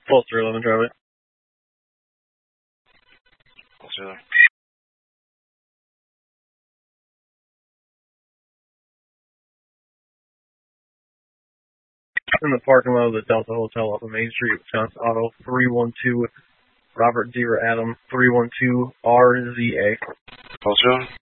Full 311 Charlie. Full 311. In the parking lot of the Delta Hotel off of Main Street, Wisconsin Auto 312 Robert Deere Adam 312 RZA. Full 311.